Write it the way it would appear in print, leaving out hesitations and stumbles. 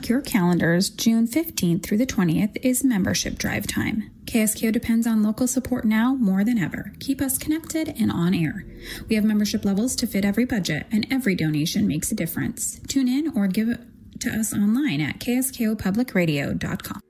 Mark your calendars. June 15th through the 20th is membership drive time. KSKO depends on local support now more than ever. Keep us connected and on air. We have membership levels to fit every budget, and every donation makes a difference. Tune in or give it to us online at kskopublicradio.com.